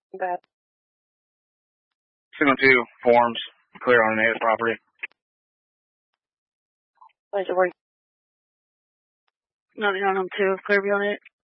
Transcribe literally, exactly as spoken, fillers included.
Bad. Signal two, forms, clear on native property. Where's it work? Nothing on them two, clear beyond it.